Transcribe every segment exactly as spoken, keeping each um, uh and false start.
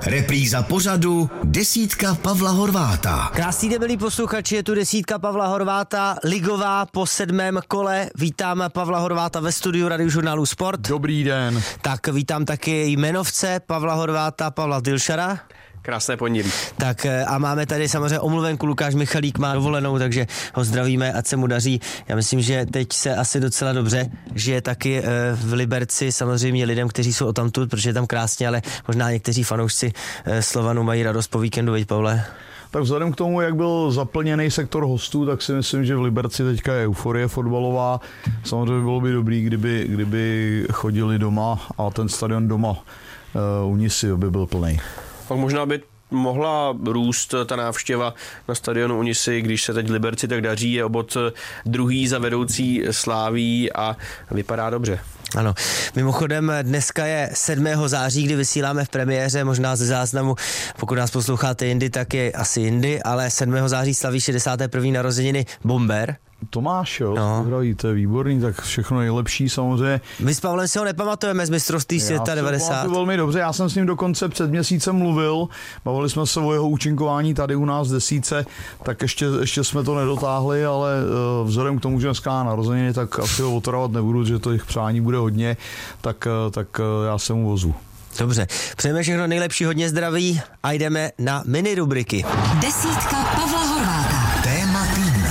Repríza pořadu Desítka Pavla Horváta. Krásný den, milí posluchači, je tu Desítka Pavla Horváta, ligová po sedmém kole. Vítám Pavla Horváta ve studiu Radiožurnálu Sport. Dobrý den. Tak vítám taky jmenovce Pavla Horváta, Pavla Dilšara. Krásné pondělí. Tak a máme tady samozřejmě omluvenku, Lukáš Michalík má dovolenou, takže ho zdravíme, ať se mu daří. Já myslím, že teď se asi docela dobře žije taky v Liberci, samozřejmě lidem, kteří jsou odtamtud, protože je tam krásně, ale možná někteří fanoušci Slovanu mají radost po víkendu, veď Pavle? Tak vzhledem k tomu, jak byl zaplněný sektor hostů, tak si myslím, že v Liberci teďka je euforie fotbalová. Samozřejmě bylo by dobrý, kdyby, kdyby chodili doma a ten stadion doma uh, u Nisy by byl plný. Pak možná by mohla růst ta návštěva na stadionu Unisy, když se teď Liberci tak daří, je obod druhý za vedoucí Sláví a vypadá dobře. Ano. Mimochodem dneska je sedmého září, kdy vysíláme v premiéře, možná ze záznamu, pokud nás posloucháte jindy, tak je asi jindy, ale sedmého září slaví šedesáté první narozeniny Bomber. Tomáš, jo, no. Zdraví, to je výborný, tak všechno nejlepší samozřejmě. My s Pavlem si ho nepamatujeme z mistrovství světa devadesát. Já velmi dobře, já jsem s ním dokonce před měsícem mluvil, bavili jsme se o jeho účinkování tady u nás v Desítce, tak ještě, ještě jsme to nedotáhli, ale uh, vzhledem k tomu, že dneska narozeniny, tak asi ho otravovat nebudu, že to jich přání bude hodně, tak, uh, tak uh, já se mu vozu. Dobře, přejeme všechno nejlepší, hodně zdraví a jdeme na mini rubriky. Desítka Pavla Horváta. Téma týdne.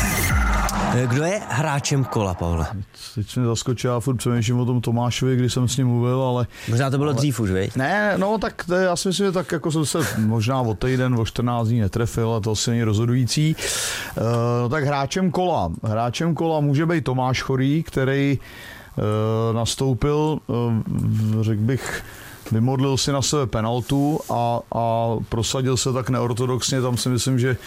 Kdo je hráčem kola, Pavle? Teď mě zaskočil, já furt přemýšlím o tom Tomášovi, když jsem s ním mluvil, ale... Možná to bylo ale, dřív už, viď? Ne, no tak to, já si myslím, že tak jako jsem se možná o týden, o čtrnáct dní netrefil a to asi není rozhodující. Uh, no tak hráčem kola. Hráčem kola může být Tomáš Chorý, který uh, nastoupil, uh, řekl bych, vymodlil si na sebe penaltu a, a prosadil se tak neortodoxně. Tam si myslím, že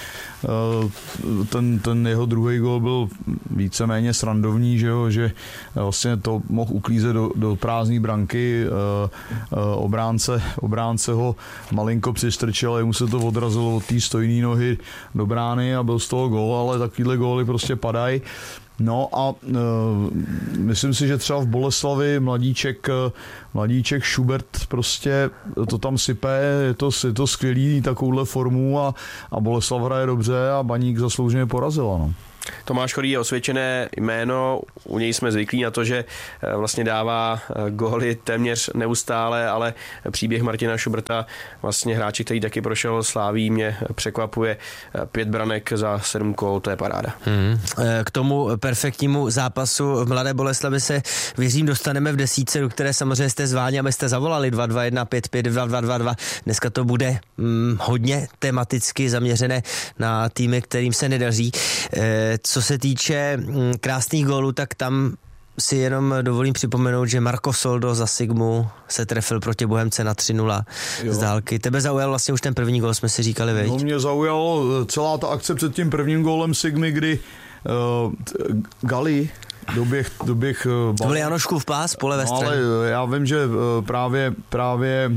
uh, ten, ten jeho druhý gól byl víceméně srandovní, že, jo, že vlastně to mohl uklízet do, do prázdné branky. Uh, uh, obránce, obránce ho malinko přistrčil, ale mu se to odrazilo od té stojné nohy do brány a byl z toho gól, ale takovýhle góly prostě padají. No a uh, myslím si, že třeba v Boleslavi mladíček, mladíček Schubert prostě to tam sype, je to, je to skvělý takovouhle formu a, a Boleslav hraje dobře a Baník zaslouženě porazila. No. Tomáš Chorý je osvědčené jméno, u něj jsme zvyklí na to, že vlastně dává góly téměř neustále, ale příběh Martina Schuberta, vlastně hráči, který taky prošel Sláví, mě překvapuje. Pět branek za sedm kol, to je paráda. Hmm. K tomu perfektnímu zápasu v Mladé Boleslavi se, věřím, dostaneme v desítce, do které samozřejmě jste zváni, abyste zavolali dva dva jedna pět pět dva dva dva dva. Dneska to bude hm, hodně tematicky zaměřené na týmy, kterým se nedaří. Co se týče krásných gólů, tak tam si jenom dovolím připomenout, že Marco Soldo za Sigmu se trefil proti Bohemce na tři nula z dálky. Tebe zaujal vlastně už ten první gól, jsme si říkali, veď? No, mě zaujalo celá ta akce před tím prvním gólem Sigmy, kdy uh, Gali doběh, doběh balón. To byl Janoškův pás, pole ve straně. No, ale já vím, že právě, právě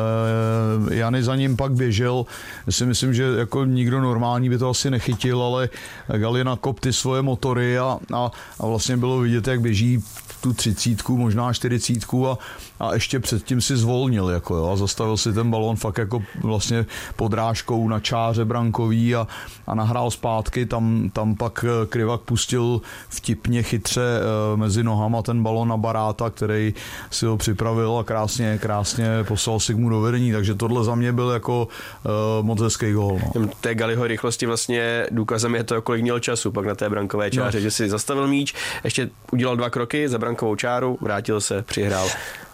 uh, Jany za ním pak běžel. Já si myslím, že jako nikdo normální by to asi nechytil, ale Gali nakop ty svoje motory a, a, a vlastně bylo vidět, jak běží tu třicítku, možná čtyřicítku a, a ještě předtím si zvolnil jako, jo, a zastavil si ten balón fakt jako vlastně podrážkou na čáře brankový a, a nahrál zpátky, tam, tam pak Krivak pustil vtipně chytře uh, mezi nohama ten balón na Baráta, který si ho připravil a krásně, krásně poslal Sigmu do vedení, takže tohle za mě byl jako uh, moc hezký gól. No. Té Galiho rychlosti vlastně důkazem je to, kolik měl času pak na té brankové čáře, no. Že si zastavil míč, ještě udělal dva kroky za brankovou čáru, vrátil se, přihrál.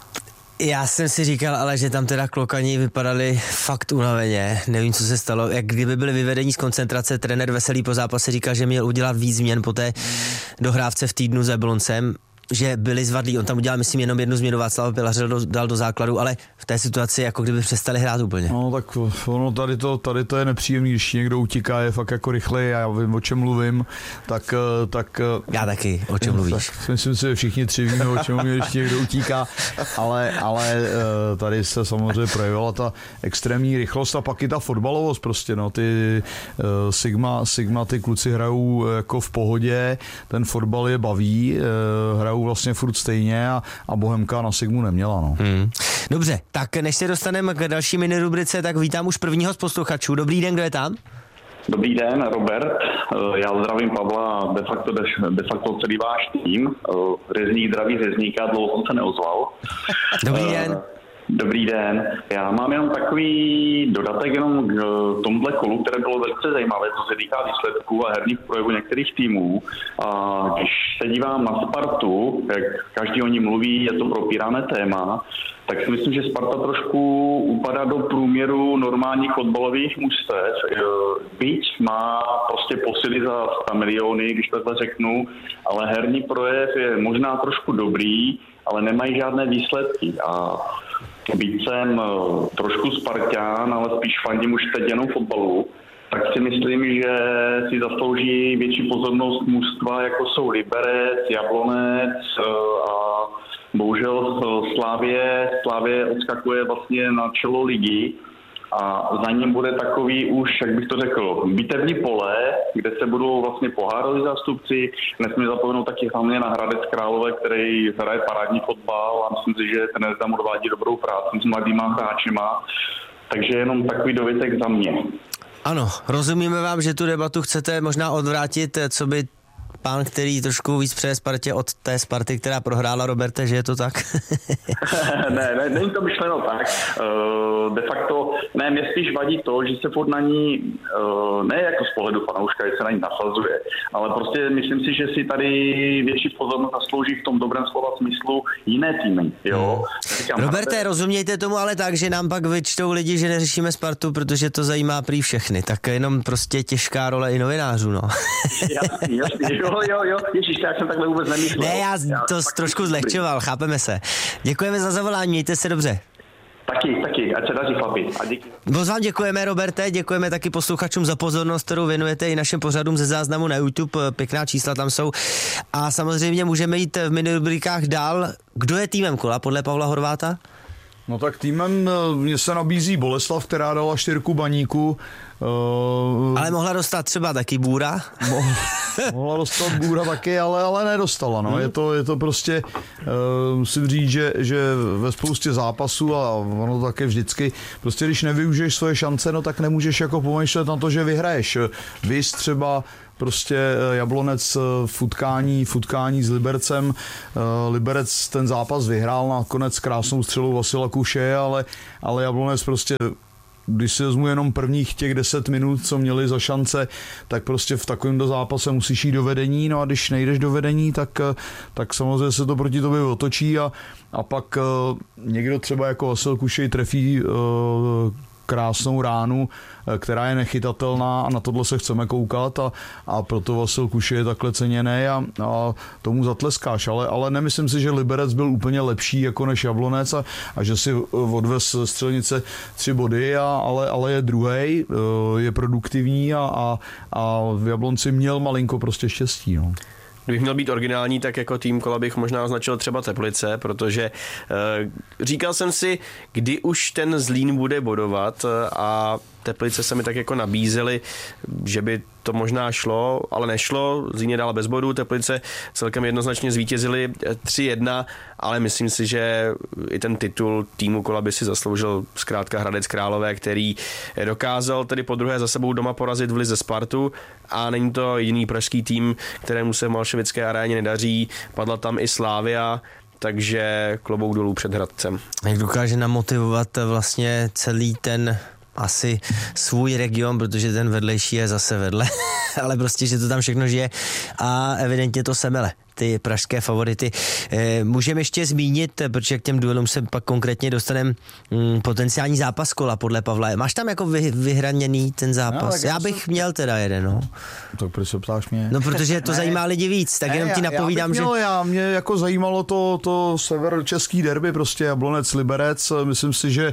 Já jsem si říkal, ale že tam teda klokani vypadali fakt unaveně. Nevím, co se stalo. Jak kdyby byli vyvedení z koncentrace, trenér Veselý po zápase říkal, že měl udělat víc změn po té dohrávce v týdnu s Jabloncem, že byli zvadlí. On tam udělal, myslím, jenom jednu změnu, Václav Pilař dal do základu, ale v té situaci jako kdyby přestali hrát úplně. No tak ono tady to, tady to je nepříjemný, když někdo utíká, je fakt jako rychlej, já vím, o čem mluvím, tak... tak já taky, o čem mluvíš. Tak, myslím si, že všichni tři víme, o čem mluví, když někdo utíká, ale, ale tady se samozřejmě projevila ta extrémní rychlost a pak i ta fotbalovost prostě, no, ty Sigma, Sigma, ty kluci hrajou jako v pohodě, ten fotbal je baví, hrajou hrajou vlastně furt stejně a, a Bohemka na Sigmu neměla. No. Hmm. Dobře, tak než se dostaneme k další mini rubrice, tak vítám už prvního z posluchačů. Dobrý den, kdo je tam? Dobrý den, Robert. Já zdravím Pavla, de facto, de facto celý váš tým. Řezník zdraví řezníka, dlouho jsem se neozval. Dobrý den. Dobrý den. Já mám jenom takový dodatek jenom k tomhle kolu, které bylo velice zajímavé, co se týká výsledků a herních projevů některých týmů. A když se dívám na Spartu, jak každý o ní mluví, je to propírané téma, tak si myslím, že Sparta trošku upadá do průměru normálních fotbalových mužstev. Byť má prostě posily za sto miliony, když takhle řeknu, ale herní projev je možná trošku dobrý, ale nemají žádné výsledky. A byť jsem trošku Sparťán, ale spíš fandím už teď jenom fotbalu, tak si myslím, že si zaslouží větší pozornost mužstva, jako jsou Liberec, Jablonec a bohužel Slavie, Slavie odskakuje vlastně na čelo ligy a za ním bude takový už, jak bych to řekl, bitevní pole, kde se budou vlastně pohároví zástupci. Nesmí zapomenout taky hlavně na Hradec Králové, který hraje parádní fotbal a myslím si, že ten tam odvádí dobrou práci s mladýma hráčima. Takže jenom takový dovětek za mě. Ano, rozumíme vám, že tu debatu chcete možná odvrátit, co by pán, který trošku víc přeje Spartě od té Sparty, která prohrála, Roberte, že je to tak? ne, ne, není to myšleno tak. Uh, de facto, ne, mě spíš vadí to, že se furt na ní, uh, ne jako z pohledu fanouška, že se na ní nasazuje, ale prostě myslím si, že si tady větší pozornost zaslouží v tom dobrém slova smyslu jiné týmy, jo. Hmm. Roberte, máte... rozumějte tomu ale tak, že nám pak vyčtou lidi, že neřešíme Spartu, protože to zajímá prý všechny, tak jenom prostě těžká role i novinářů, no. jasný, jasný, jo. Jo, jo, jo, ježiš, já jsem takhle vůbec nemyslel. Ne, já, já to trošku zlehčoval, chápeme se. Děkujeme za zavolání, mějte se dobře. Taky, taky, ať se daří chlapi. A díky. Moc vám děkujeme, Roberte, děkujeme taky posluchačům za pozornost, kterou věnujete i našim pořadům ze záznamu na YouTube, pěkná čísla tam jsou. A samozřejmě můžeme jít v minirubrikách dál. Kdo je týmem kola podle Pavla Horváta? No tak týmem mně se nabízí Boleslav, která dala čtyřku Baníku. Uh, ale mohla dostat třeba taky Bůra? Mo- mohla dostat Bůra taky, ale, ale nedostala. No. Hmm. Je, to, je to prostě, uh, musím říct, že, že ve spoustě zápasů a ono také vždycky, prostě když nevyužiješ svoje šance, no tak nemůžeš jako pomýšlet na to, že vyhraješ. Vys třeba prostě Jablonec v utkání, v utkání s Libercem. Liberec ten zápas vyhrál nakonec krásnou střelou Vasila Kuše, ale, ale Jablonec prostě, když si vezmu jenom prvních těch deset minut, co měli za šance, tak prostě v takovémto zápase musíš jít do vedení, no a když nejdeš do vedení, tak, tak samozřejmě se to proti tobě otočí a, a pak někdo třeba jako Vasil Kušej trefí krásnou ránu, která je nechytatelná a na tohle se chceme koukat a, a proto Vasil Kuši je takhle ceněný a, a tomu zatleskáš, ale, ale nemyslím si, že Liberec byl úplně lepší jako než Jablonec a, a že si odvez střelnice tři body, a, ale, ale je druhej, je produktivní a, a, a v Jablonci měl malinko prostě štěstí. No. Kdybych měl být originální, tak jako tým kola bych možná označil třeba Teplice, protože e, říkal jsem si, kdy už ten Zlín bude bodovat a Teplice se mi tak jako nabízely, že by to možná šlo, ale nešlo. Zlín je dál bez bodů, Teplice celkem jednoznačně zvítězili tři jedna, ale myslím si, že i ten titul týmu kola by si zasloužil zkrátka Hradec Králové, který dokázal tedy po druhé za sebou doma porazit v lize Spartu a není to jediný pražský tým, kterému se v Malševické aréně nedaří. Padla tam i Slavia, takže klobouk dolů před Hradcem. Jak dokáže namotivovat vlastně celý ten asi svůj region, protože ten vedlejší je zase vedle, ale prostě, že to tam všechno žije a evidentně to semele, ty pražské favority. E, můžeme ještě zmínit, protože k těm duelům se pak konkrétně dostaneme, mm, potenciální zápas kola podle Pavla. Máš tam jako vy, vyhraněný ten zápas? No, já bych jsem... měl teda jeden, no. Tak proč se ptáš mě? No, protože to ne, zajímá lidi víc, tak ne, jenom ti napovídám, já měl, že... Já, mě jako zajímalo to, to severočeský derby, prostě Jablonec Liberec. Myslím si, že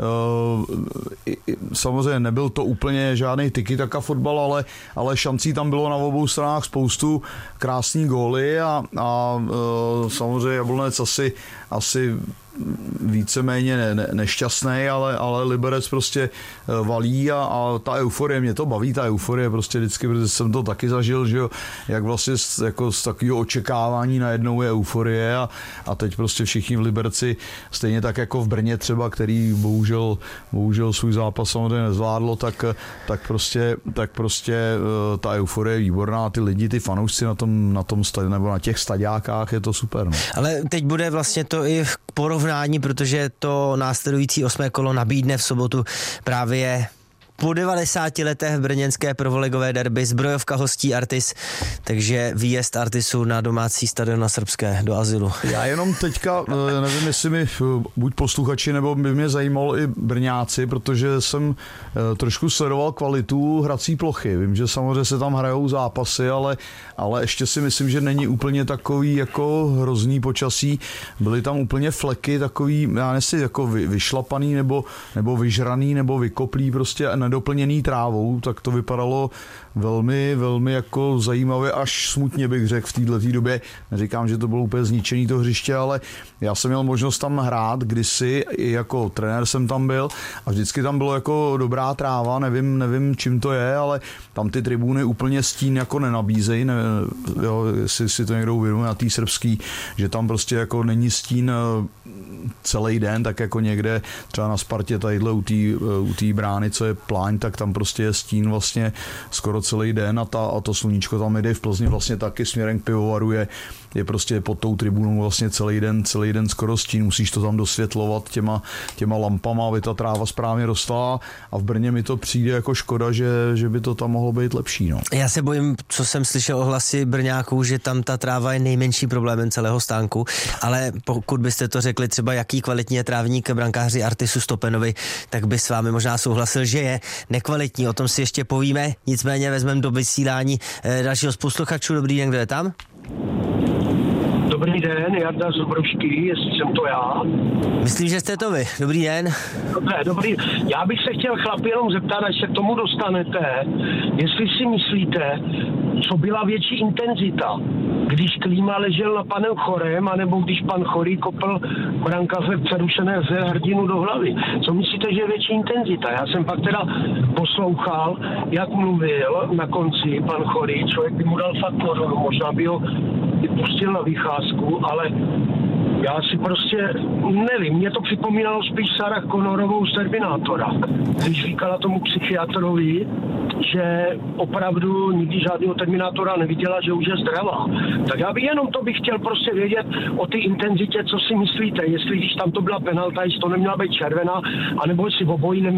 uh, samozřejmě nebyl to úplně žádný tiki-taka fotbal, ale, ale šancí tam bylo na obou stranách spoustu, krásný góly a, a uh, samozřejmě Jablonec asi, asi víceméně ne, ne, nešťastný, ale, ale Liberec prostě valí a, a ta euforie, mě to baví, ta euforie prostě vždycky, protože jsem to taky zažil, že jo, jak vlastně z, jako z takového očekávání najednou je euforie a, a teď prostě všichni v Liberci, stejně tak jako v Brně třeba, který bohužel, bohužel svůj zápas samozřejmě nezvládlo, tak, tak prostě, tak prostě ta euforie je výborná, ty lidi, ty fanoušci na tom, na tom stadi- nebo na těch stadiákách je to super. No. Ale teď bude vlastně to i v porovnání, protože to následující osmé kolo nabídne v sobotu právě po devadesáti letech brněnské prvoligové derby, zbrojovka hostí Artis, takže výjezd Artisu na domácí stadion na Srbské do azylu. Já jenom teďka, nevím, jestli mi buď posluchači, nebo by mě zajímalo i Brňáci, protože jsem trošku sledoval kvalitu hrací plochy. Vím, že samozřejmě se tam hrajou zápasy, ale, ale ještě si myslím, že není úplně takový jako hrozný počasí. Byly tam úplně fleky, takový, já nevím, jako vy, vyšlapaný, nebo, nebo vyžraný, nebo vykoplý, prostě nedoplněný trávou, tak to vypadalo velmi, velmi jako zajímavě, až smutně bych řekl v této době. Neříkám, že to bylo úplně zničený to hřiště, ale já jsem měl možnost tam hrát kdysi, i jako trenér jsem tam byl a vždycky tam bylo jako dobrá tráva, nevím, nevím čím to je, ale tam ty tribuny úplně stín jako nenabízejí, ne, jo, jestli si to někdo uvědomuje na té srbský, že tam prostě jako není stín celý den, tak jako někde třeba na Spartě tadyhle u té u té brány, co je Pláň, tak tam prostě je stín vlastně skoro celý den a, ta, a to sluníčko tam jde v Plzni vlastně taky směrem k pivovaru je, je prostě pod tou tribunou vlastně celý den, celý den skoro stín, musíš to tam dosvětlovat těma, těma lampama, aby ta tráva správně rostla a v Brně mi to přijde jako škoda, že, že by to tam mohlo být lepší. No. Já se bojím, co jsem slyšel ohlasy Brňáků, že tam ta tráva je nejmenší problémem celého stánku, ale pokud byste to řekli třeba jaký kvalitní je trávník brankáři Artisu Stopenovi, tak by s vámi možná souhlasil, že je nekvalitní, o tom si ještě povíme, nicméně vezmeme do vysílání dalšího z posluchačů. Dobrý den, kdo je tam? Dobrý den, Jarda z Obrovský, jestli jsem to já. Myslím, že jste to vy. Dobrý den. Dobře, dobrý. Já bych se chtěl chlapi jenom zeptat, až se k tomu dostanete, jestli si myslíte, co byla větší intenzita, když Klíma ležel na panem Chorem, anebo když pan Chorý kopl brankaře přerušené z hrdinu do hlavy. Co myslíte, že je větší intenzita? Já jsem pak teda poslouchal, jak mluvil na konci pan Chorý, člověk by mu dal fakt korunu, možná by ho pustil na vycházku, ale já si prostě nevím, mě to připomínalo spíš Sarah Connorovou z Terminátora, když říkala tomu psychiatrovi, že opravdu nikdy žádného Terminátora neviděla, že už je zdravá. Tak já bych jenom to bych chtěl prostě vědět o té intenzitě, co si myslíte, jestli když tam to byla penalta, jestli to neměla být červená, anebo jestli v obojí neměla